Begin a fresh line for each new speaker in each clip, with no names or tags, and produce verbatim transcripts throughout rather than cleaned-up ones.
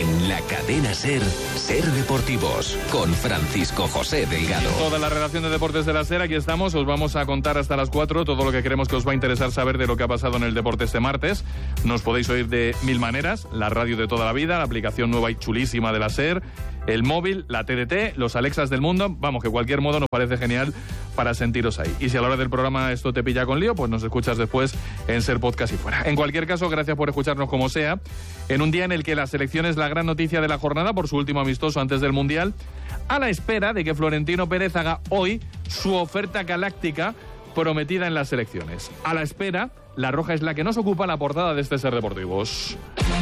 En la cadena SER, SER Deportivos, con Francisco José Delgado.
Toda la redacción de Deportes de la SER, aquí estamos. Os vamos a contar hasta las cuatro todo lo que creemos que os va a interesar saber de lo que ha pasado en el deporte este martes. Nos podéis oír de mil maneras: la radio de toda la vida, la aplicación nueva y chulísima de la SER, el móvil, la T D T, los Alexas del mundo. Vamos, que cualquier modo nos parece genial para sentiros ahí. Y si a la hora del programa esto te pilla con lío, pues nos escuchas después en SER Podcast y fuera. En cualquier caso, gracias por escucharnos como sea, en un día en el que la selección es la gran noticia de la jornada por su último amistoso antes del Mundial, a la espera de que Florentino Pérez haga hoy su oferta galáctica prometida en las selecciones. A la espera, la roja es la que nos ocupa la portada de este SER Deportivos.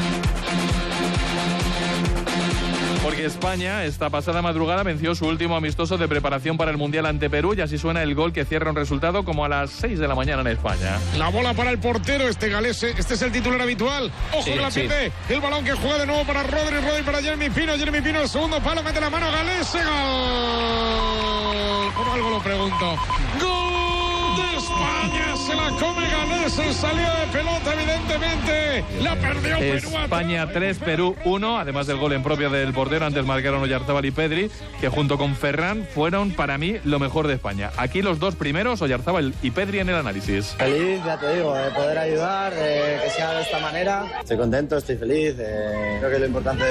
Porque España, esta pasada madrugada, venció su último amistoso de preparación para el Mundial ante Perú, y así suena el gol que cierra un resultado como a las seis de la mañana en España.
La bola para el portero, este galés, este es el titular habitual. Ojo sí, que la sí. pierde, el balón que juega de nuevo para Rodri, Rodri para Jeremy Pino, Jeremy Pino, el segundo palo, mete la mano, galés, gol. Por algo lo pregunto. ¡Gol de España! Se la come Galés en salida de pelota, evidentemente. La perdió Perú.
España tres, Perú uno. Además del gol en propia del portero, antes marcaron Oyarzábal y Pedri, que junto con Ferran fueron para mí lo mejor de España. Aquí los dos primeros, Oyarzábal y Pedri, en el análisis.
Feliz, ya te digo, de poder ayudar, de que sea de esta manera. Estoy contento, estoy feliz. Eh, creo que lo importante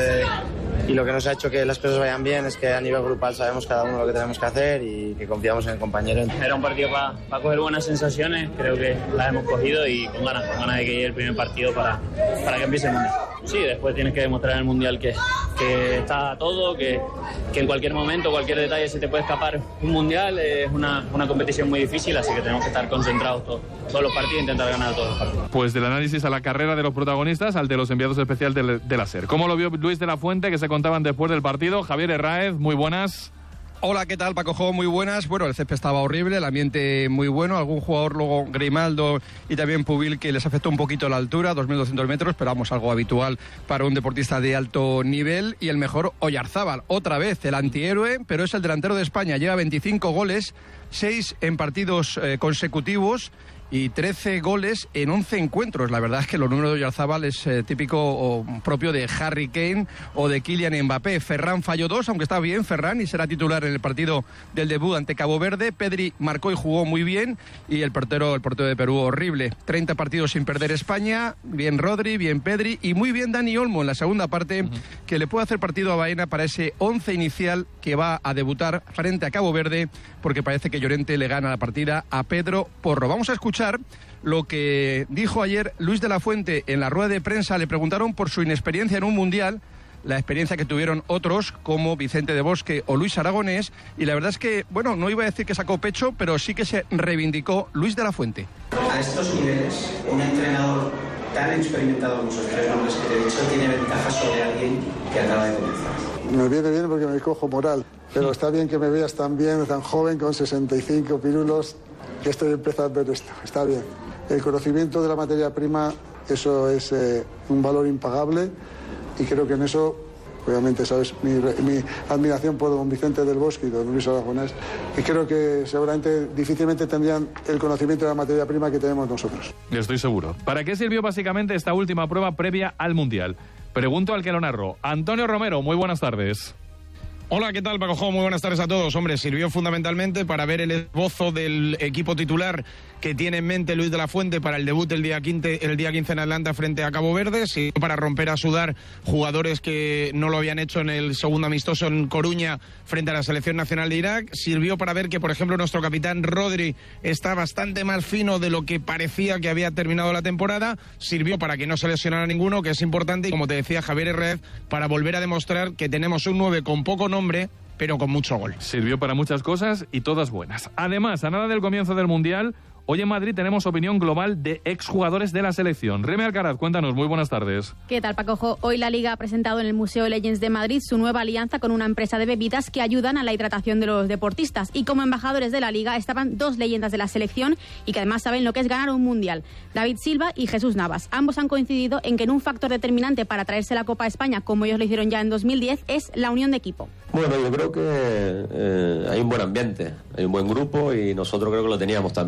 y lo que nos ha hecho que las cosas vayan bien es que a nivel grupal sabemos cada uno lo que tenemos que hacer y que confiamos en el compañero.
Era un partido para pa coger buenas sensaciones, creo que las hemos cogido y con ganas, con ganas de que llegue el primer partido para, para que empiece el Mundial. Sí, después tienes que demostrar en el Mundial que, que está todo, que, que en cualquier momento, cualquier detalle se te puede escapar un Mundial. Es una, una competición muy difícil, así que tenemos que estar concentrados todos, todos los partidos e intentar ganar todos los partidos.
Pues del análisis a la carrera de los protagonistas, al de los enviados especiales de, de la SER. ¿Cómo lo vio Luis de la Fuente, que se contaban después del partido? Javier Herráez, muy buenas.
Hola, ¿qué tal, Paco Jo? Muy buenas. Bueno, el césped estaba horrible, el ambiente muy bueno. Algún jugador, luego Grimaldo y también Pubil, que les afectó un poquito la altura, dos mil doscientos metros, pero vamos, algo habitual para un deportista de alto nivel. Y el mejor, Oyarzábal, otra vez el antihéroe, pero es el delantero de España. Lleva veinticinco goles, seis en partidos eh, consecutivos y trece goles en once encuentros. La verdad es que los números de Oyarzábal es eh, típico o propio de Harry Kane o de Kylian Mbappé. Ferran falló dos, aunque está bien Ferran y será titular en el partido del debut ante Cabo Verde. Pedri marcó y jugó muy bien, y el portero, el portero de Perú, horrible. treinta partidos sin perder España, bien Rodri, bien Pedri y muy bien Dani Olmo en la segunda parte, uh-huh. que le puede hacer partido a Baena para ese once inicial que va a debutar frente a Cabo Verde, porque parece que Llorente le gana la partida a Pedro Porro. Vamos a escuchar lo que dijo ayer Luis de la Fuente en la rueda de prensa. Le preguntaron por su inexperiencia en un Mundial, la experiencia que tuvieron otros como Vicente de Bosque o Luis Aragonés, y la verdad es que, bueno, no iba a decir que sacó pecho, pero sí que se reivindicó Luis de la Fuente.
A estos niveles, un entrenador tan experimentado como esos tres nombres que te he dicho tiene ventaja sobre alguien que acaba de comenzar.
Me viene bien porque me cojo moral, pero está bien que me veas tan bien, tan joven, con sesenta y cinco pirulos, que estoy empezando en esto. Está bien. El conocimiento de la materia prima, eso es eh, un valor impagable, y creo que en eso, obviamente, sabes, mi, mi admiración por don Vicente del Bosque y don Luis Aragonés, y creo que seguramente difícilmente tendrían el conocimiento de la materia prima que tenemos nosotros.
Estoy seguro. ¿Para qué sirvió básicamente esta última prueba previa al Mundial? Pregunto al que lo narró. Antonio Romero, muy buenas tardes.
Hola, ¿qué tal, Paco Jo? Muy buenas tardes a todos. Hombre, sirvió fundamentalmente para ver el esbozo del equipo titular que tiene en mente Luis de la Fuente para el debut el día quince, el día quince en Atlanta frente a Cabo Verde, sirvió para romper a sudar jugadores que no lo habían hecho en el segundo amistoso en Coruña frente a la selección nacional de Irak, sirvió para ver que, por ejemplo, nuestro capitán Rodri está bastante más fino de lo que parecía que había terminado la temporada, sirvió para que no se lesionara ninguno, que es importante, y como te decía Javier Herráez, para volver a demostrar que tenemos un nueve con poco nombre, pero con mucho gol.
Sirvió para muchas cosas y todas buenas. Además, a nada del comienzo del Mundial, hoy en Madrid tenemos opinión global de exjugadores de la selección. Reme Alcaraz, cuéntanos, muy buenas tardes.
¿Qué tal, Paco Jo? Hoy la Liga ha presentado en el Museo Legends de Madrid su nueva alianza con una empresa de bebidas que ayudan a la hidratación de los deportistas. Y como embajadores de la Liga estaban dos leyendas de la selección y que además saben lo que es ganar un Mundial: David Silva y Jesús Navas. Ambos han coincidido en que en un factor determinante para traerse la Copa a España, como ellos lo hicieron ya en dos mil diez, es la unión de equipo.
Bueno, yo creo que eh, hay un buen ambiente, hay un buen grupo, y nosotros creo que lo teníamos también, y eso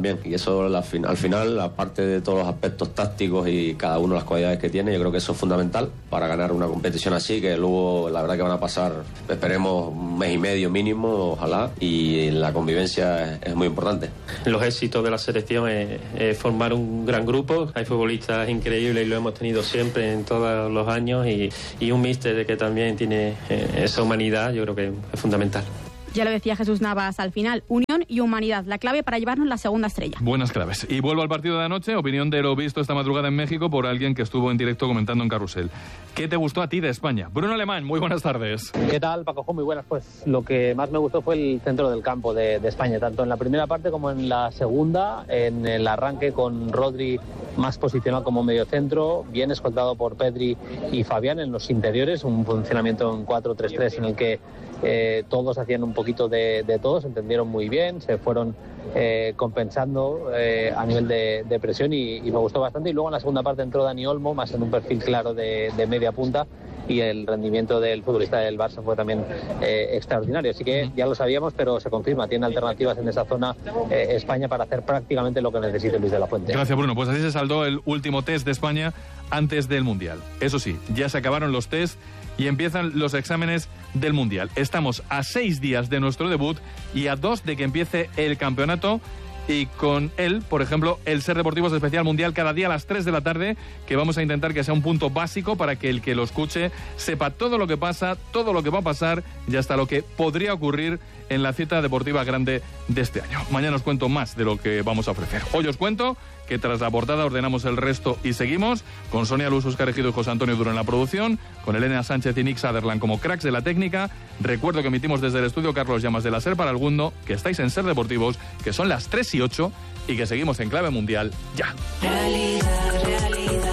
Eso al final, aparte de todos los aspectos tácticos y cada uno las cualidades que tiene, yo creo que eso es fundamental para ganar una competición así, que luego la verdad que van a pasar, esperemos, un mes y medio mínimo, ojalá, y la convivencia es, es muy importante.
Los éxitos de la selección es, es formar un gran grupo, hay futbolistas increíbles y lo hemos tenido siempre en todos los años, y, y un míster que también tiene esa humanidad, yo creo que es fundamental.
Ya lo decía Jesús Navas al final, unión y humanidad, la clave para llevarnos la segunda estrella.
Buenas claves. Y vuelvo al partido de anoche, opinión de lo visto esta madrugada en México por alguien que estuvo en directo comentando en Carrusel. ¿Qué te gustó a ti de España? Bruno Alemán, muy buenas tardes.
¿Qué tal, Paco? Muy buenas. Pues lo que más me gustó fue el centro del campo de, de España, tanto en la primera parte como en la segunda, en el arranque con Rodri más posicionado como mediocentro, bien escoltado por Pedri y Fabián en los interiores, un funcionamiento en cuatro tres tres en el que eh, todos hacían un poquito de, de todo, se entendieron muy bien, se fueron eh, compensando eh, a nivel de, de presión y, y me gustó bastante. Y luego en la segunda parte entró Dani Olmo, más en un perfil claro de, de media punta, y el rendimiento del futbolista del Barça fue también eh, extraordinario. Así que ya lo sabíamos, pero se confirma, tiene alternativas en esa zona eh, España para hacer prácticamente lo que necesite Luis de la Fuente.
Gracias, Bruno. Pues así se saldó el último test de España antes del Mundial. Eso sí, ya se acabaron los test y empiezan los exámenes del Mundial. Estamos a seis días de nuestro debut y a dos de que empiece el campeonato. Y con él, por ejemplo, el Ser Deportivos Especial Mundial cada día a las tres de la tarde, que vamos a intentar que sea un punto básico para que el que lo escuche sepa todo lo que pasa, todo lo que va a pasar y hasta lo que podría ocurrir en la cita deportiva grande de este año. Mañana os cuento más de lo que vamos a ofrecer. Hoy os cuento que tras la portada ordenamos el resto y seguimos, con Sonia Luz, Óscar Ejido y José Antonio Duro en la producción, con Elena Sánchez y Nick Sutherland como cracks de la técnica. Recuerdo que emitimos desde el estudio Carlos Llamas de la SER para el mundo, que estáis en Ser Deportivos, que son las tres y ocho y que seguimos en Clave Mundial ya.
Realidad, realidad.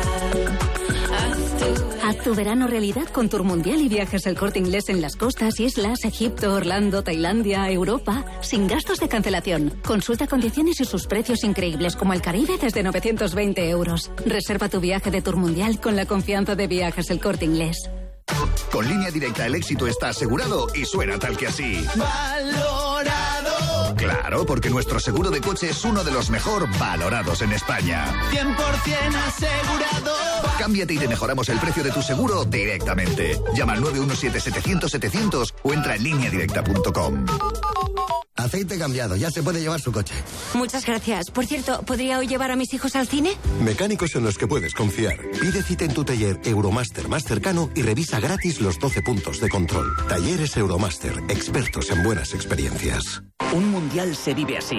Haz tu verano realidad con Tour Mundial y Viajes El Corte Inglés en las costas, islas, Egipto, Orlando, Tailandia, Europa, sin gastos de cancelación. Consulta condiciones y sus precios increíbles como el Caribe desde novecientos veinte euros. Reserva tu viaje de Tour Mundial con la confianza de Viajes El Corte Inglés.
Con Línea Directa el éxito está asegurado y suena tal que así. ¡Valorado! Claro, porque nuestro seguro de coche es uno de los mejor valorados en España.
cien por ciento asegurado.
Cámbiate y te mejoramos el precio de tu seguro directamente. Llama al nueve uno siete setecientos setecientos o entra en línea directa punto com.
Aceite cambiado, ya se puede llevar su coche.
Muchas gracias. Por cierto, ¿podría hoy llevar a mis hijos al cine?
Mecánicos en los que puedes confiar. Pide cita en tu taller Euromaster más cercano y revisa gratis los doce puntos de control. Talleres Euromaster, expertos en buenas experiencias.
Un mundial se vive así.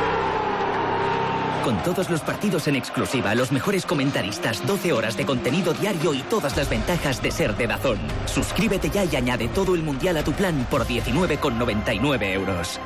Con todos los partidos en exclusiva, los mejores comentaristas, doce horas de contenido diario y todas las ventajas de ser de DAZN. Suscríbete ya y añade todo el mundial a tu plan por diecinueve con noventa y nueve euros.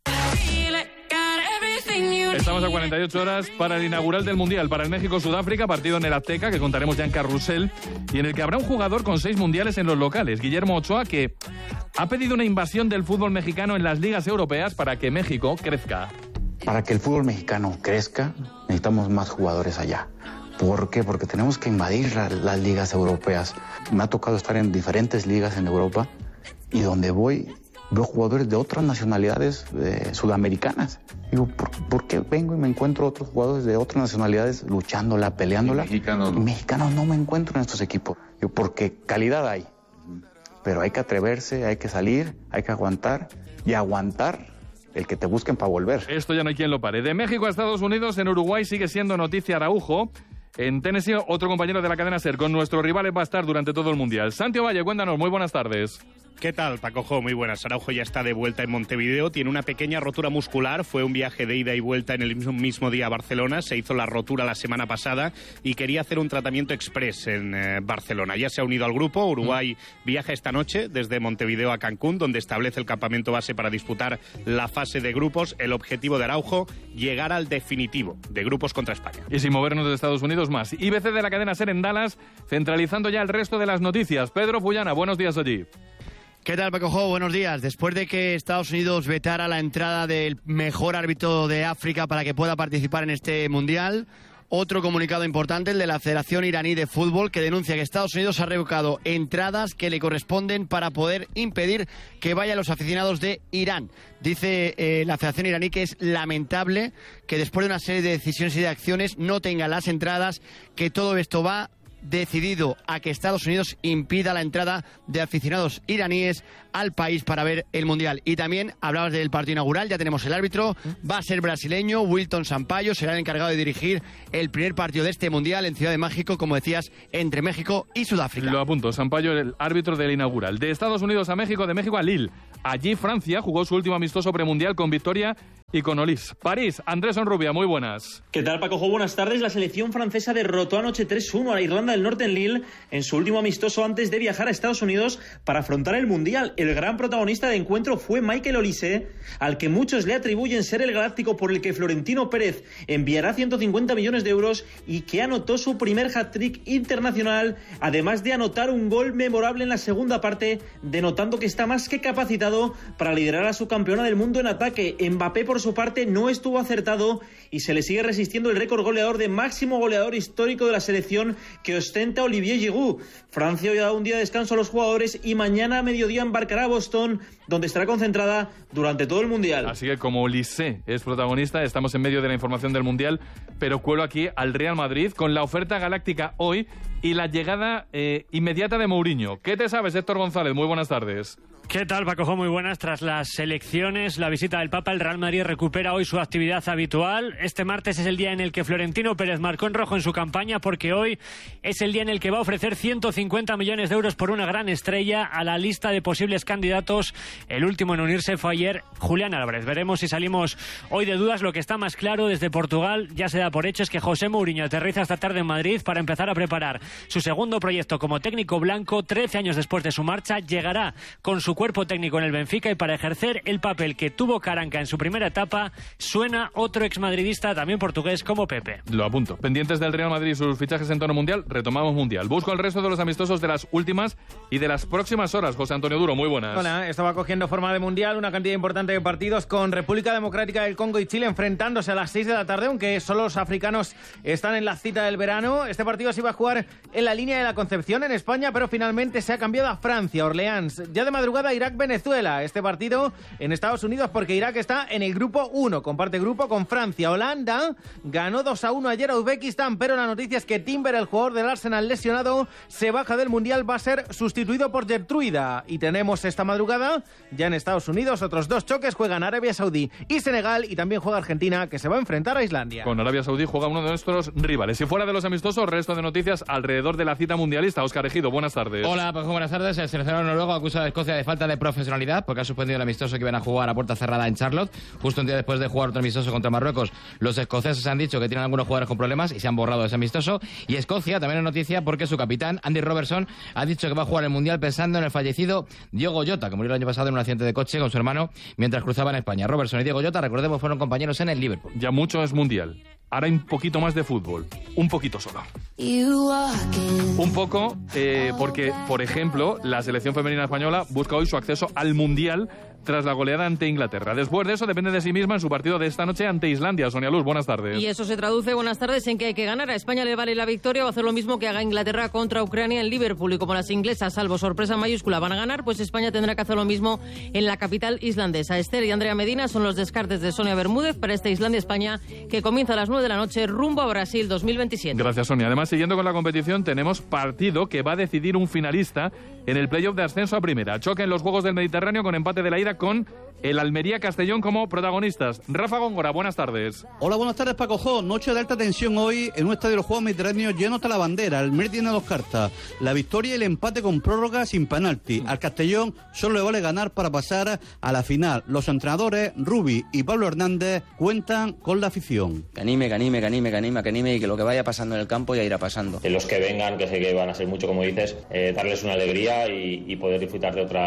Estamos a cuarenta y ocho horas para el inaugural del Mundial, para el México-Sudáfrica, partido en el Azteca, que contaremos ya en Carrusel, y en el que habrá un jugador con seis mundiales en los locales, Guillermo Ochoa, que ha pedido una invasión del fútbol mexicano en las ligas europeas para que México crezca.
Para que el fútbol mexicano crezca, necesitamos más jugadores allá. ¿Por qué? Porque tenemos que invadir la, las ligas europeas. Me ha tocado estar en diferentes ligas en Europa y donde voy veo jugadores de otras nacionalidades eh, sudamericanas. Digo, ¿por, ¿por qué vengo y me encuentro otros jugadores de otras nacionalidades luchándola, peleándola? Y mexicanos. Y mexicanos no me encuentro en estos equipos. Digo, porque calidad hay, pero hay que atreverse, hay que salir, hay que aguantar y aguantar el que te busquen para volver.
Esto ya no hay quien lo pare. De México a Estados Unidos, en Uruguay sigue siendo noticia Araujo. En Tennessee, otro compañero de la cadena SER con nuestros rivales va a estar durante todo el Mundial. Santi Valle, cuéntanos, muy buenas tardes.
¿Qué tal, Pacojo? Muy buenas. Araujo ya está de vuelta en Montevideo. Tiene una pequeña rotura muscular. Fue un viaje de ida y vuelta en el mismo, mismo día a Barcelona. Se hizo la rotura la semana pasada y quería hacer un tratamiento express en eh, Barcelona. Ya se ha unido al grupo. Uruguay mm. viaja esta noche desde Montevideo a Cancún, donde establece el campamento base para disputar la fase de grupos. El objetivo de Araujo, llegar al definitivo de grupos contra España.
Y sin movernos de Estados Unidos más. I B C de la cadena SER en Dallas, centralizando ya el resto de las noticias. Pedro Fullana, buenos días allí.
¿Qué tal, Pacojo? Buenos días. Después de que Estados Unidos vetara la entrada del mejor árbitro de África para que pueda participar en este Mundial, otro comunicado importante, el de la Federación Iraní de Fútbol, que denuncia que Estados Unidos ha revocado entradas que le corresponden para poder impedir que vayan los aficionados de Irán. Dice eh, la Federación Iraní que es lamentable que después de una serie de decisiones y de acciones no tengan las entradas, que todo esto va decidido a que Estados Unidos impida la entrada de aficionados iraníes al país para ver el Mundial. Y también hablabas del partido inaugural, ya tenemos el árbitro, va a ser brasileño, Wilton Sampaio, será el encargado de dirigir el primer partido de este Mundial en Ciudad de México, como decías, entre México y Sudáfrica.
Lo apunto, Sampaio, el árbitro del inaugural. De Estados Unidos a México, de México a Lille. Allí Francia jugó su último amistoso premundial con victoria y con Olís. París, Andrés Onrubia, muy buenas.
¿Qué tal, Paco? Buenas tardes. La selección francesa derrotó anoche tres uno a la Irlanda del Norte en Lille en su último amistoso antes de viajar a Estados Unidos para afrontar el Mundial. El gran protagonista de encuentro fue Michael Olise, al que muchos le atribuyen ser el galáctico por el que Florentino Pérez enviará ciento cincuenta millones de euros y que anotó su primer hat-trick internacional, además de anotar un gol memorable en la segunda parte, denotando que está más que capacitado para liderar a su campeona del mundo en ataque. Mbappé, por su parte, no estuvo acertado y se le sigue resistiendo el récord goleador de máximo goleador histórico de la selección que ostenta Olivier Giroud. Francia hoy ha dado un día de descanso a los jugadores y mañana a mediodía embarcará a Boston, donde estará concentrada durante todo el Mundial.
Así que como Olise es protagonista, estamos en medio de la información del Mundial, pero cuelo aquí al Real Madrid con la oferta galáctica hoy y la llegada eh, inmediata de Mourinho. ¿Qué te sabes, Héctor González? Muy buenas tardes.
¿Qué tal, Paco? Muy buenas. Tras las elecciones, la visita del Papa, el Real Madrid recupera hoy su actividad habitual. Este martes es el día en el que Florentino Pérez marcó en rojo en su campaña, porque hoy es el día en el que va a ofrecer ciento cincuenta millones de euros por una gran estrella a la lista de posibles candidatos. El último en unirse fue ayer Julián Álvarez. Veremos si salimos hoy de dudas. Lo que está más claro desde Portugal, ya se da por hecho, es que José Mourinho aterriza esta tarde en Madrid para empezar a preparar su segundo proyecto como técnico blanco. Trece años después de su marcha, llegará con su cuerpo técnico en el Benfica y para ejercer el papel que tuvo Caranca en su primera etapa, suena otro exmadridista también portugués como Pepe.
Lo apunto. Pendientes del Real Madrid y sus fichajes en tono mundial, retomamos Mundial. Busco el resto de los amistosos de las últimas y de las próximas horas. José Antonio Duro, muy buenas.
Hola, esto va cogiendo forma de Mundial, una cantidad importante de partidos con República Democrática del Congo y Chile enfrentándose a las seis de la tarde, aunque solo los africanos están en la cita del verano. Este partido se iba a jugar en la línea de la Concepción en España, pero finalmente se ha cambiado a Francia, Orleans. Ya de madrugada Irak-Venezuela. Este partido en Estados Unidos porque Irak está en el grupo uno, comparte grupo con Francia. Holanda ganó dos a uno ayer a Uzbekistán, pero la noticia es que Timber, el jugador del Arsenal lesionado, se baja del Mundial, va a ser sustituido por Gertruida. Y tenemos esta madrugada, ya en Estados Unidos, otros dos choques. Juegan Arabia Saudí y Senegal, y también juega Argentina, que se va a enfrentar a Islandia.
Con Arabia Saudí juega uno de nuestros rivales. Y fuera de los amistosos, resto de noticias alrededor de la cita mundialista. Óscar Ejido, buenas tardes.
Hola, pues buenas tardes. El seleccionador noruego acusa a Escocia de falta de profesionalidad porque ha suspendido el amistoso que iban a jugar a puerta cerrada en Charlotte. Justo un día después de jugar otro amistoso contra Marruecos, los escoceses han dicho que tienen algunos jugadores con problemas y se han borrado de ese amistoso. Y Escocia también es noticia porque su capitán, Andy Robertson, ha dicho que va a jugar el Mundial pensando en el fallecido Diogo Jota, que murió el año pasado en un accidente de coche con su hermano mientras cruzaban España. Robertson y Diogo Jota, recordemos, fueron compañeros en el Liverpool.
Ya mucho es Mundial. Ahora hay un poquito más de fútbol. Un poquito solo. Un poco eh, porque, por ejemplo, la selección femenina española busca hoy su acceso al Mundial tras la goleada ante Inglaterra. Después de eso, depende de sí misma en su partido de esta noche ante Islandia. Sonia Luz, buenas tardes.
Y eso se traduce, buenas tardes, en que hay que ganar. A España le vale la victoria, va a hacer lo mismo que haga Inglaterra contra Ucrania en Liverpool. Y como las inglesas, salvo sorpresa mayúscula, van a ganar, pues España tendrá que hacer lo mismo en la capital islandesa. Esther y Andrea Medina son los descartes de Sonia Bermúdez para este Islandia-España, que comienza a las nueve de la noche rumbo a Brasil dos mil veintisiete.
Gracias, Sonia. Además, siguiendo con la competición, tenemos partido que va a decidir un finalista en el playoff de ascenso a primera. Choque en los Juegos del Mediterráneo con empate de la ida con el Almería Castellón como protagonistas. Rafa Góngora, buenas tardes.
Hola, buenas tardes, Paco Jo. Noche de alta tensión hoy en un estadio de los Juegos Mediterráneos lleno hasta la bandera. El Almería tiene dos cartas: la victoria y el empate con prórroga sin penalti. Al Castellón solo le vale ganar para pasar a la final. Los entrenadores Rubi y Pablo Hernández cuentan con la afición.
Que anime, que anime, que anime, que anime, que anime y que lo que vaya pasando en el campo ya irá pasando.
De los que vengan, que sé que van a ser mucho, como dices, eh, darles una alegría y, y poder disfrutar de otra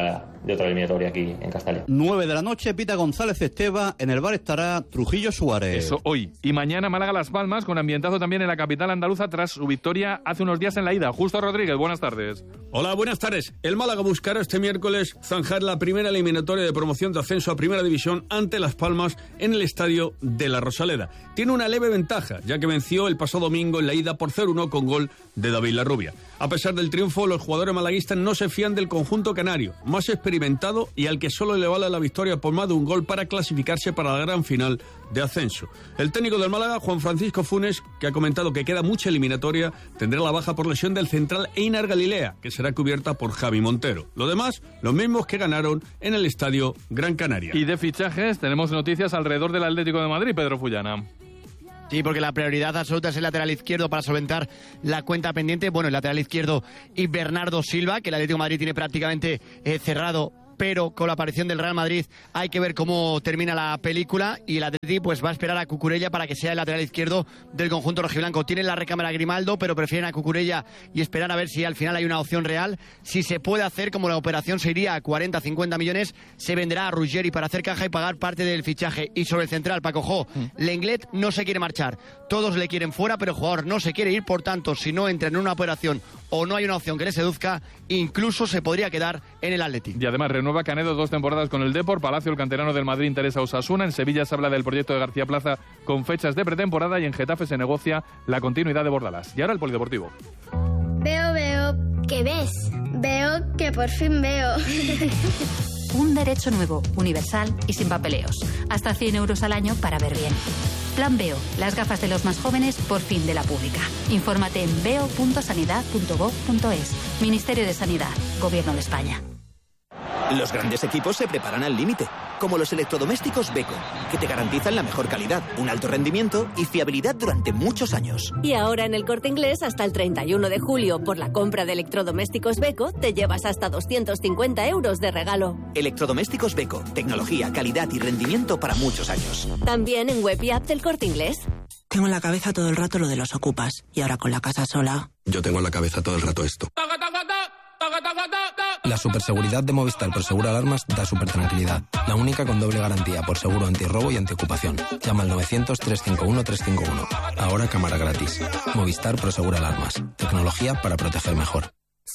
de otra eliminatoria aquí en Castalia.
nueve de la noche, pita González Esteva, en el bar estará Trujillo Suárez.
Eso hoy. Y mañana Málaga Las Palmas, con ambientazo también en la capital andaluza tras su victoria hace unos días en la ida. Justo Rodríguez, buenas tardes.
Hola, buenas tardes. El Málaga buscará este miércoles zanjar la primera eliminatoria de promoción de ascenso a Primera División ante Las Palmas en el estadio de la Rosaleda. Tiene una leve ventaja, ya que venció el pasado domingo en la ida por cero uno con gol de David Larrubia. A pesar del triunfo, los jugadores malaguistas no se fían del conjunto canario, más experimentado y al que solo le vale la victoria por más de un gol para clasificarse para la gran final de ascenso. El técnico del Málaga, Juan Francisco Funes, que ha comentado que queda mucha eliminatoria, tendrá la baja por lesión del central Einar Galilea, que será cubierta por Javi Montero. Lo demás, los mismos que ganaron en el estadio Gran Canaria.
Y de fichajes, tenemos noticias alrededor del Atlético de Madrid, Pedro Fullana.
Sí, porque la prioridad absoluta es el lateral izquierdo para solventar la cuenta pendiente. Bueno, el lateral izquierdo y Bernardo Silva, que el Atlético de Madrid tiene prácticamente eh, cerrado, pero con la aparición del Real Madrid hay que ver cómo termina la película y el Atleti pues va a esperar a Cucurella para que sea el lateral izquierdo del conjunto rojiblanco. Tienen la recámara Grimaldo, pero prefieren a Cucurella y esperar a ver si al final hay una opción real. Si se puede hacer, como la operación se iría a cuarenta a cincuenta millones, se venderá a Ruggeri para hacer caja y pagar parte del fichaje. Y sobre el central, Paco Jo, mm. Lenglet no se quiere marchar. Todos le quieren fuera, pero el jugador no se quiere ir, por tanto, si no entra en una operación o no hay una opción que le seduzca, incluso se podría quedar en el Atleti.
Y además renueva Canedo dos temporadas con el Depor. Palacio, el canterano del Madrid, interesa a Osasuna. En Sevilla se habla del proyecto de García Plaza con fechas de pretemporada y en Getafe se negocia la continuidad de Bordalás. Y ahora el polideportivo.
Veo, veo. ¿Qué ves? Veo que por fin veo.
Un derecho nuevo, universal y sin papeleos. Hasta cien euros al año para ver bien. Plan Veo, las gafas de los más jóvenes por fin de la pública. Infórmate en veo punto sanidad punto gob punto es. Ministerio de Sanidad, Gobierno de España.
Los grandes equipos se preparan al límite, como los electrodomésticos Beko, que te garantizan la mejor calidad, un alto rendimiento y fiabilidad durante muchos años.
Y ahora en el Corte Inglés, hasta el treinta y uno de julio, por la compra de electrodomésticos Beko, te llevas hasta doscientos cincuenta euros de regalo.
Electrodomésticos Beko, tecnología, calidad y rendimiento para muchos años.
También en web y app del Corte Inglés.
Tengo en la cabeza todo el rato lo de los ocupas, y ahora con la casa sola...
Yo tengo en la cabeza todo el rato esto. La superseguridad de Movistar por Seguro Alarmas da super tranquilidad. La única con doble garantía por seguro antirrobo y antiocupación. Llama al novecientos, trescientos cincuenta y uno, trescientos cincuenta y uno. Ahora cámara gratis. Movistar Pro Seguro Alarmas. Tecnología para proteger mejor.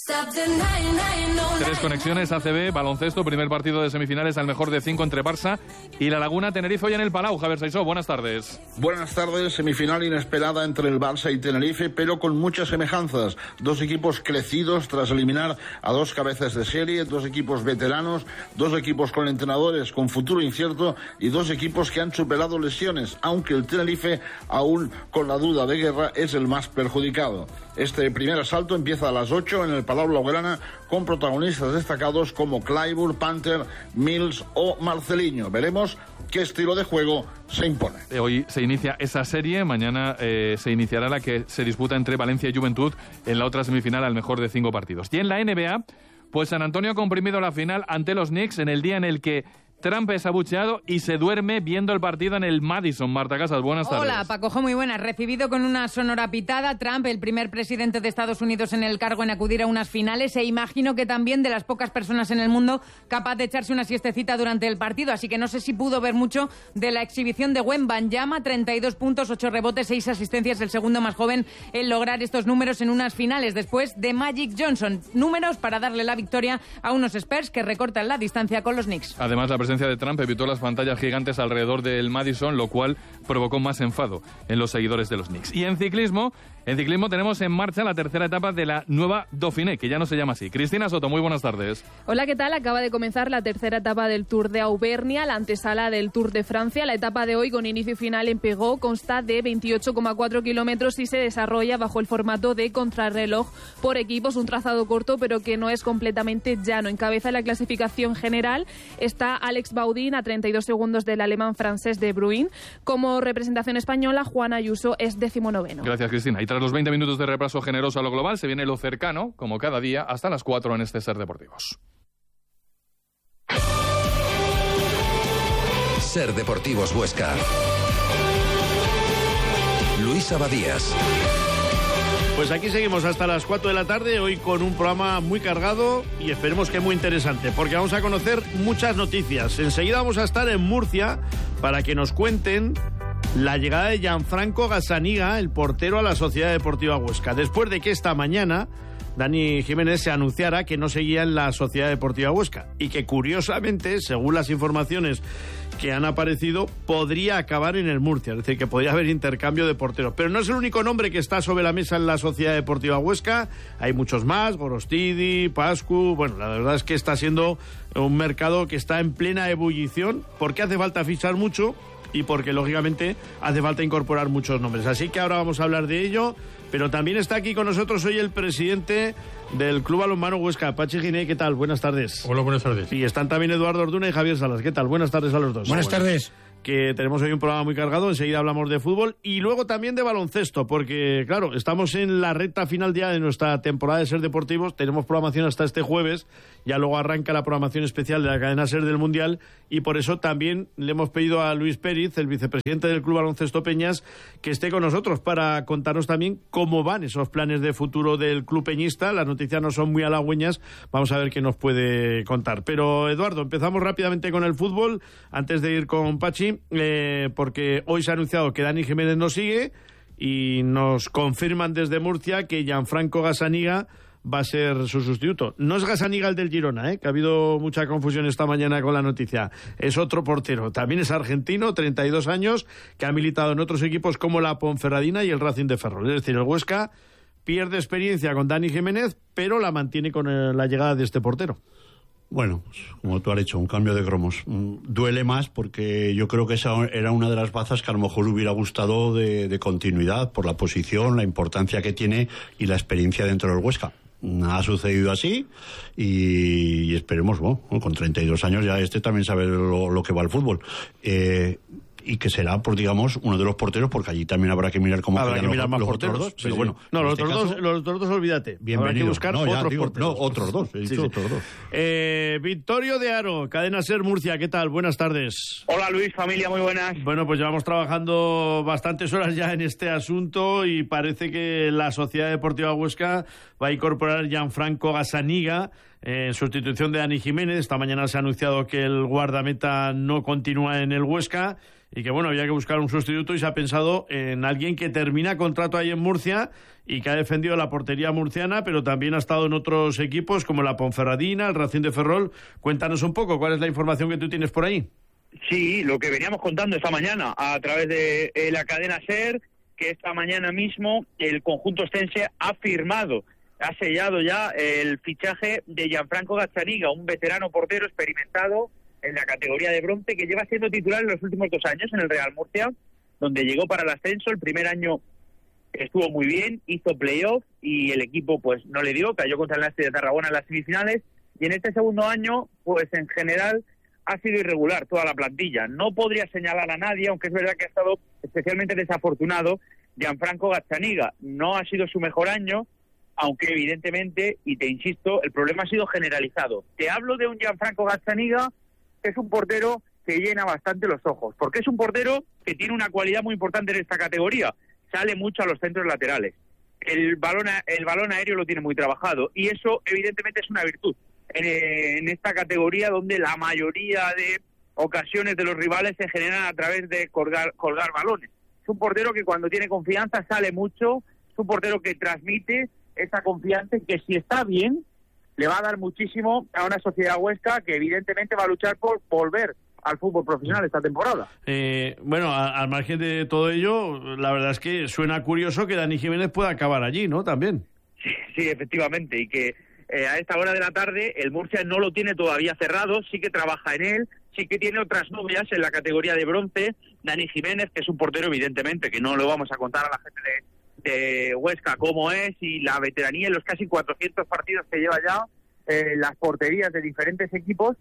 Tres conexiones, A C B, baloncesto, primer partido de semifinales al mejor de cinco entre Barça y La Laguna, Tenerife hoy en el Palau. Javier Saisó, buenas tardes.
Buenas tardes, semifinal inesperada entre el Barça y Tenerife, pero con muchas semejanzas. Dos equipos crecidos tras eliminar a dos cabezas de serie, dos equipos veteranos, dos equipos con entrenadores con futuro incierto y dos equipos que han superado lesiones, aunque el Tenerife, aún con la duda de Guerra, es el más perjudicado. Este primer asalto empieza a las ocho en el Palau Blaugrana con protagonistas destacados como Clyburn, Panther, Mills o Marceliño. Veremos qué estilo de juego se impone.
Hoy se inicia esa serie, mañana eh, se iniciará la que se disputa entre Valencia y Juventud en la otra semifinal al mejor de cinco partidos. Y en la N B A, pues San Antonio ha comprimido la final ante los Knicks en el día en el que Trump es abucheado y se duerme viendo el partido en el Madison. Marta Casas, buenas tardes.
Hola, Pacojo, muy buenas. Recibido con una sonora pitada, Trump, el primer presidente de Estados Unidos en el cargo en acudir a unas finales, e imagino que también de las pocas personas en el mundo capaz de echarse una siestecita durante el partido, así que no sé si pudo ver mucho de la exhibición de Wembanyama, treinta y dos puntos, ocho rebotes, seis asistencias, el segundo más joven en lograr estos números en unas finales, después de Magic Johnson. Números para darle la victoria a unos Spurs que recortan la distancia con los Knicks.
Además, la presencia de Trump evitó las pantallas gigantes alrededor del Madison, lo cual provocó más enfado en los seguidores de los Knicks. Y en ciclismo, en ciclismo tenemos en marcha la tercera etapa de la nueva Dauphiné, que ya no se llama así. Cristina Soto, muy buenas tardes.
Hola, ¿qué tal? Acaba de comenzar la tercera etapa del Tour de Auvernia, la antesala del Tour de Francia. La etapa de hoy, con inicio y final en Pegó, consta de veintiocho coma cuatro kilómetros y se desarrolla bajo el formato de contrarreloj por equipos, un trazado corto pero que no es completamente llano. Encabeza la clasificación general está Alex Baudin a treinta y dos segundos del alemán francés de Bruin. Como representación española, Juan Ayuso es decimonoveno.
Gracias, Cristina. Y tras los veinte minutos de repaso generoso a lo global, se viene lo cercano, como cada día, hasta las cuatro en este Ser Deportivos.
Ser Deportivos Huesca. Luis Abadías.
Pues aquí seguimos hasta las cuatro de la tarde, hoy con un programa muy cargado y esperemos que muy interesante, porque vamos a conocer muchas noticias. Enseguida vamos a estar en Murcia para que nos cuenten la llegada de Gianfranco Gazzaniga, el portero, a la Sociedad Deportiva Huesca, después de que esta mañana Dani Jiménez se anunciara que no seguía en la Sociedad Deportiva Huesca y que, curiosamente, según las informaciones que han aparecido, podría acabar en el Murcia, es decir, que podría haber intercambio de porteros. Pero no es el único nombre que está sobre la mesa en la Sociedad Deportiva Huesca, hay muchos más, Gorostidi, Pascu. Bueno, la verdad es que está siendo un mercado que está en plena ebullición, porque hace falta fichar mucho y porque, lógicamente, hace falta incorporar muchos nombres. Así que ahora vamos a hablar de ello. Pero también está aquí con nosotros hoy el presidente del Club Balonmano Huesca, Pachi Giné. ¿Qué tal? Buenas tardes.
Hola, buenas tardes.
Y están también Eduardo Orduna y Javier Salas. ¿Qué tal? Buenas tardes a los dos.
Buenas tardes.
Que tenemos hoy un programa muy cargado, enseguida hablamos de fútbol y luego también de baloncesto, porque claro, estamos en la recta final ya de nuestra temporada de Ser Deportivos, tenemos programación hasta este jueves, ya luego arranca la programación especial de la cadena Ser del Mundial y por eso también le hemos pedido a Luis Pérez, el vicepresidente del Club Baloncesto Peñas, que esté con nosotros para contarnos también cómo van esos planes de futuro del club peñista. Las noticias no son muy halagüeñas, vamos a ver qué nos puede contar. Pero Eduardo, empezamos rápidamente con el fútbol, antes de ir con Pachi. Eh, porque hoy se ha anunciado que Dani Jiménez no sigue y nos confirman desde Murcia que Gianfranco Gazzaniga va a ser su sustituto. No es Gazzaniga el del Girona, ¿eh? Que ha habido mucha confusión esta mañana con la noticia. Es otro portero, también es argentino, treinta y dos años, que ha militado en otros equipos como la Ponferradina y el Racing de Ferrol. Es decir, el Huesca pierde experiencia con Dani Jiménez, pero la mantiene con el, la llegada de este portero.
Bueno, pues, como tú has dicho, un cambio de cromos. Duele más porque yo creo que esa era una de las bazas que a lo mejor hubiera gustado de, de continuidad por la posición, la importancia que tiene y la experiencia dentro del Huesca. Ha sucedido así y, y esperemos, bueno, con treinta y dos años ya este también sabe lo, lo que va al fútbol. Eh, y que será, pues digamos, uno de los porteros, porque allí también habrá que mirar cómo
habrá que mirar
los,
más
los
porteros.
Otros dos,
Sí,
pero
sí.
bueno,
no, los
este
otros
caso,
dos, los otros dos, olvídate.
Bienvenido.
Habrá que buscar
no, ya,
otros
digo,
porteros.
No, otros dos, he dicho
sí, sí.
otros dos.
Eh, Victorio de Aro, Cadena Ser Murcia, ¿qué tal? Buenas tardes.
Hola Luis, familia, muy buenas.
Bueno, pues llevamos trabajando bastantes horas ya en este asunto y parece que la Sociedad Deportiva Huesca va a incorporar Gianfranco Gazzaniga en sustitución de Dani Jiménez. Esta mañana se ha anunciado que el guardameta no continúa en el Huesca y que, bueno, había que buscar un sustituto y se ha pensado en alguien que termina contrato ahí en Murcia y que ha defendido la portería murciana, pero también ha estado en otros equipos como la Ponferradina, el Racing de Ferrol. Cuéntanos un poco, ¿cuál es la información que tú tienes por ahí?
Sí, lo que veníamos contando esta mañana a través de eh, la cadena SER, que esta mañana mismo el conjunto ostense ha firmado, ha sellado ya el fichaje de Gianfranco Gazzaniga, un veterano portero experimentado en la categoría de bronce, que lleva siendo titular en los últimos dos años en el Real Murcia, donde llegó para el ascenso. El primer año estuvo muy bien, hizo playoff y el equipo pues no le dio, cayó contra el Nasti de Tarragona en las semifinales, y en este segundo año pues en general ha sido irregular toda la plantilla. No podría señalar a nadie, aunque es verdad que ha estado especialmente desafortunado Gianfranco Gazzaniga. No ha sido su mejor año, aunque evidentemente, y te insisto, el problema ha sido generalizado. Te hablo de un Gianfranco Gazzaniga que es un portero que llena bastante los ojos, porque es un portero que tiene una cualidad muy importante en esta categoría, sale mucho a los centros laterales, el balón, el balón aéreo lo tiene muy trabajado, y eso evidentemente es una virtud en, en esta categoría donde la mayoría de ocasiones de los rivales se generan a través de colgar, colgar balones. Es un portero que cuando tiene confianza sale mucho, es un portero que transmite esa confianza y que si está bien le va a dar muchísimo a una Sociedad Huesca que evidentemente va a luchar por volver al fútbol profesional esta temporada.
Eh, bueno, a, al margen de todo ello, la verdad es que suena curioso que Dani Jiménez pueda acabar allí, ¿no? También.
Sí, sí, efectivamente, y que eh, a esta hora de la tarde el Murcia no lo tiene todavía cerrado, sí que trabaja en él, sí que tiene otras novias en la categoría de bronce. Dani Jiménez, que es un portero evidentemente, que no lo vamos a contar a la gente de de Huesca cómo es, y la veteranía en los casi cuatrocientos partidos que lleva ya, eh, las porterías de diferentes equipos.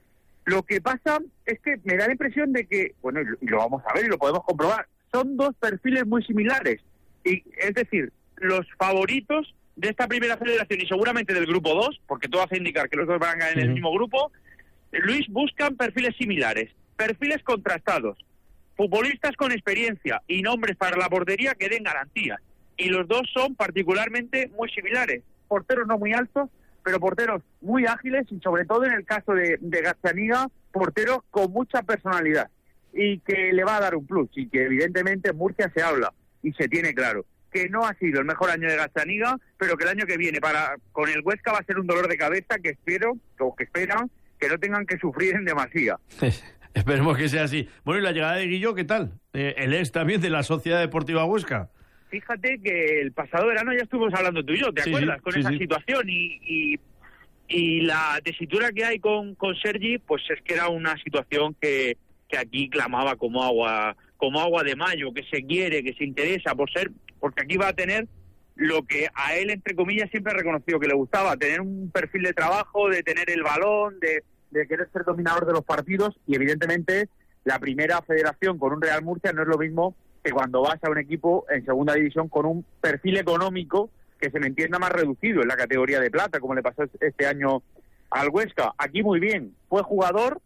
Lo que pasa es que me da la impresión de que, bueno, y lo vamos a ver y lo podemos comprobar, son dos perfiles muy similares, y es decir, los favoritos de esta primera federación y seguramente del grupo dos, porque todo hace indicar que los dos van a ganar en el mismo grupo, Luis, buscan perfiles similares, perfiles contrastados, futbolistas con experiencia y nombres para la portería que den garantías. y los dos son particularmente muy similares. Porteros no muy altos, pero porteros muy ágiles y sobre todo en el caso de, de Gazzaniga, porteros con mucha personalidad y que le va a dar un plus y que evidentemente en Murcia se habla y se tiene claro que no ha sido el mejor año de Gazzaniga, pero que el año que viene para con el Huesca va a ser un dolor de cabeza que espero, o que esperan, que no tengan que sufrir en demasía.
Esperemos que sea así. Bueno, y la llegada de Guillo, ¿qué tal? Eh, el ex también de la Sociedad Deportiva Huesca.
Fíjate que el pasado verano ya estuvimos hablando tú y yo, ¿te
Sí,
acuerdas?
sí,
con
sí,
esa
sí.
situación y, y, y la tesitura que hay con, con Sergi, pues es que era una situación que, que aquí clamaba como agua como agua de mayo, que se quiere, que se interesa por ser, porque aquí va a tener lo que a él, entre comillas, siempre ha reconocido que le gustaba, tener un perfil de trabajo, de tener el balón, de, de querer ser dominador de los partidos, y evidentemente la primera federación con un Real Murcia no es lo mismo que cuando vas a un equipo en segunda división con un perfil económico que se me entienda más reducido en la categoría de plata, como le pasó este año al Huesca. Aquí muy bien, fue jugador,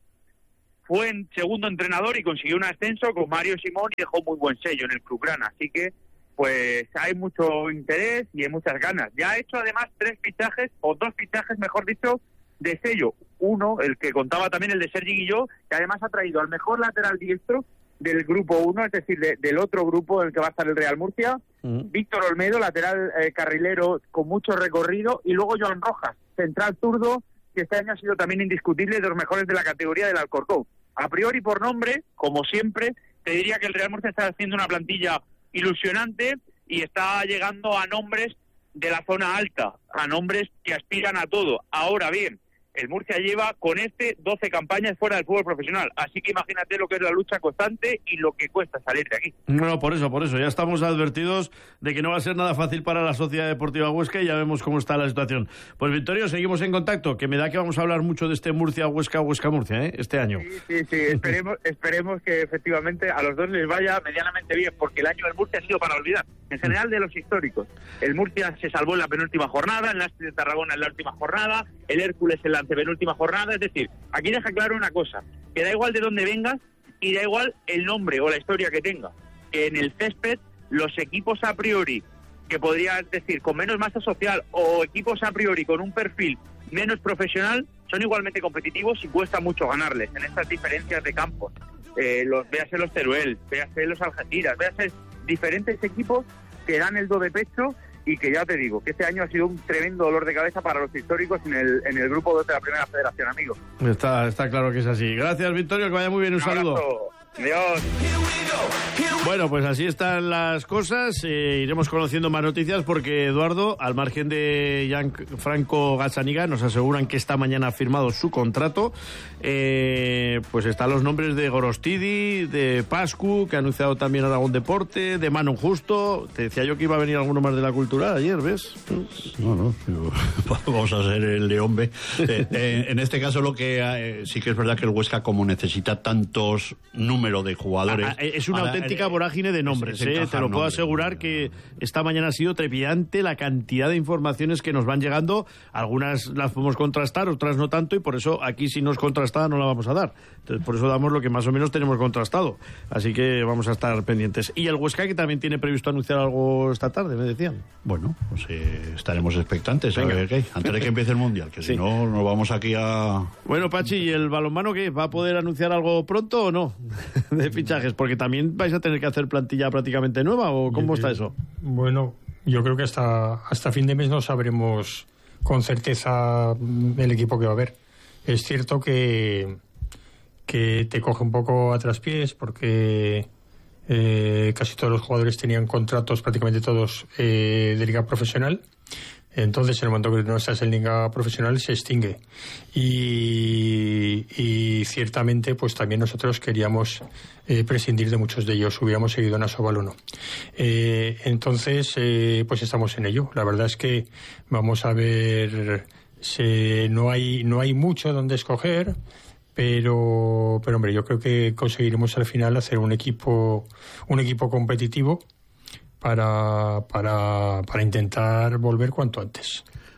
fue en segundo entrenador y consiguió un ascenso con Mario Simón y dejó muy buen sello en el Clubgrana. Así que, pues, hay mucho interés y hay muchas ganas. Ya ha hecho además tres fichajes, o dos fichajes, mejor dicho, de sello. Uno, el que contaba también, el de Sergi Guilló, que además ha traído al mejor lateral diestro del grupo uno, es decir, de, del otro grupo en el que va a estar el Real Murcia, uh-huh. Víctor Olmedo, lateral eh, carrilero con mucho recorrido, y luego Joan Rojas, central zurdo, que este año ha sido también indiscutible de los mejores de la categoría del Alcorcón. A priori, por nombre, como siempre, te diría que el Real Murcia está haciendo una plantilla ilusionante y está llegando a nombres de la zona alta, a nombres que aspiran a todo. Ahora bien, el Murcia lleva con este doce campañas fuera del fútbol profesional, así que imagínate lo que es la lucha constante y lo que cuesta salir de aquí.
No, por eso, por eso, ya estamos advertidos de que no va a ser nada fácil para la Sociedad Deportiva Huesca y ya vemos cómo está la situación. Pues Victorio, seguimos en contacto, que me da que vamos a hablar mucho de este Murcia-Huesca, Huesca-Murcia, ¿eh? Este año.
Sí, sí, sí, esperemos, esperemos que efectivamente a los dos les vaya medianamente bien, porque el año del Murcia ha sido para olvidar, en general de los históricos. El Murcia se salvó en la penúltima jornada, el Nasti de Tarragona en la última jornada, el Hércules en la antepenúltima jornada, es decir, aquí deja claro una cosa, que da igual de dónde vengas y da igual el nombre o la historia que tenga, que en el césped los equipos a priori, que podrías decir con menos masa social, o equipos a priori con un perfil menos profesional, son igualmente competitivos y cuesta mucho ganarles en estas diferencias de campos. Eh, los, véase los Teruel, véase los Algeciras, véase diferentes equipos que dan el do de pecho y que ya te digo, que este año ha sido un tremendo dolor de cabeza para los históricos en el, en el grupo dos de la Primera Federación, amigo.
Está, está claro que es así. Gracias, Victorio, que vaya muy bien, un, un saludo.
Adiós.
Bueno, pues así están las cosas. Eh, iremos conociendo más noticias porque Eduardo, al margen de Gianfranco Gazzaniga, nos aseguran que esta mañana ha firmado su contrato. Eh, pues están los nombres de Gorostidi, de Pascu, que ha anunciado también Aragón Deporte, de Manon Justo. Te decía yo que iba a venir alguno más de la cultura ayer, ¿ves?
No, no, vamos a ser el león B. Eh, eh, en este caso lo que eh, sí que es verdad que el Huesca, como necesita tantos número de jugadores...
Ah, es una
ahora,
auténtica
eh,
vorágine de nombres,
es, es
eh, te lo puedo asegurar que esta mañana ha sido trepidante la cantidad de informaciones que nos van llegando. Algunas las podemos contrastar, otras no tanto, y por eso aquí si no es contrastada no la vamos a dar. Entonces por eso damos lo que más o menos tenemos contrastado. Así que vamos a estar pendientes. Y el Huesca, que también tiene previsto anunciar algo esta tarde, me decían.
Bueno, pues eh, estaremos expectantes a ver qué hay, antes de que empiece el Mundial, que sí. Si no nos vamos aquí a...
Bueno, Pachi, ¿y el balonmano qué? ¿Va a poder anunciar algo pronto o no? De fichajes, porque también vais a tener que hacer plantilla prácticamente nueva, ¿o cómo está eso?
Bueno, yo creo que hasta, hasta fin de mes no sabremos con certeza el equipo que va a haber. Es cierto que, que te coge un poco a traspiés porque eh, casi todos los jugadores tenían contratos, prácticamente todos, eh, de liga profesional. Entonces, en el momento que no estás en liga profesional, se extingue. Y, y ciertamente, pues también nosotros queríamos eh, prescindir de muchos de ellos. Hubiéramos seguido en Asobalono. Eh, entonces, eh, pues estamos en ello. La verdad es que vamos a ver, se, no hay no hay mucho donde escoger, pero, pero hombre, yo creo que conseguiremos al final hacer un equipo un equipo competitivo para, para, para intentar volver cuanto antes.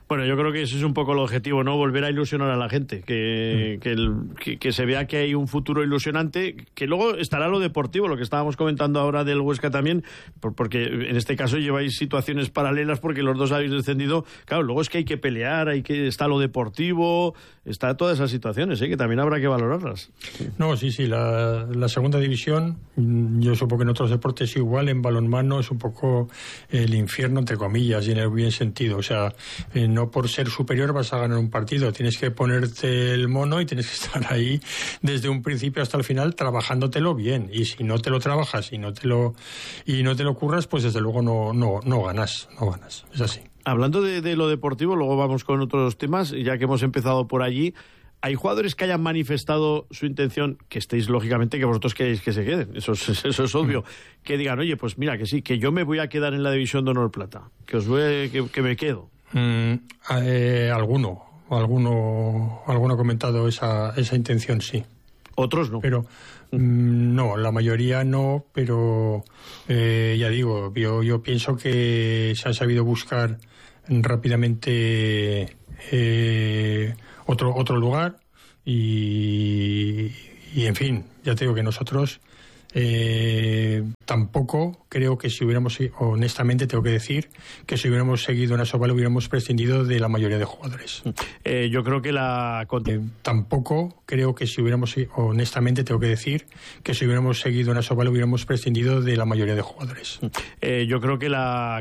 Bueno, yo creo que ese es un poco el objetivo, ¿no? Volver a ilusionar a la gente, que, mm. que, el, que, que se vea que hay un futuro ilusionante, que luego estará lo deportivo, lo que estábamos comentando ahora del Huesca también, por, porque en este caso lleváis situaciones paralelas porque los dos habéis descendido. Claro, luego es que hay que pelear, hay que está lo deportivo, está todas esas situaciones, ¿eh? Que también habrá que valorarlas.
No, sí, sí, la, la segunda división, yo supongo que en otros deportes igual, en balonmano es un poco el infierno, entre comillas, y en el bien sentido, o sea, en no por ser superior vas a ganar un partido, tienes que ponerte el mono y tienes que estar ahí desde un principio hasta el final trabajándotelo bien, y si no te lo trabajas y no te lo y no te lo curras, pues desde luego no no no ganas, no ganas, es así.
Hablando de, de lo deportivo, luego vamos con otros temas, ya que hemos empezado por allí. ¿Hay jugadores que hayan manifestado su intención, que estéis lógicamente que vosotros queréis que se queden? Eso es, eso es obvio. Mm. Que digan, oye, pues mira, que sí, que yo me voy a quedar en la división de honor plata, que os voy, que, que me quedo.
Mm, eh, alguno, alguno, alguno ha comentado esa, esa intención, sí.
Otros no.
Pero mm, no, la mayoría no, pero eh, ya digo, yo, yo pienso que se ha sabido buscar rápidamente eh, otro otro lugar y, y en fin, ya te digo que nosotros eh, tampoco creo que si hubiéramos, honestamente tengo que decir, que si hubiéramos seguido en Asobal hubiéramos prescindido de la mayoría de jugadores.
Eh, yo creo que la...
Eh, tampoco creo que si hubiéramos, honestamente tengo que decir, que si hubiéramos seguido en Asobal hubiéramos prescindido de la mayoría de jugadores.
Eh, yo creo que la